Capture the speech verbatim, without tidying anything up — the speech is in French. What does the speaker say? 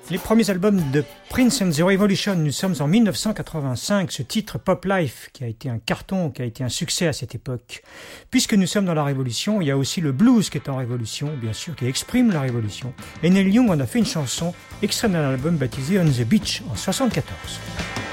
Les premiers albums de Prince and the Revolution, nous sommes en mille neuf cent quatre-vingt-cinq, ce titre Pop Life qui a été un carton, qui a été un succès à cette époque. Puisque nous sommes dans la révolution, il y a aussi le blues qui est en révolution, bien sûr, qui exprime la révolution. Et Neil Young en a fait une chanson extraite d'un album baptisé On the Beach en soixante-quatorze.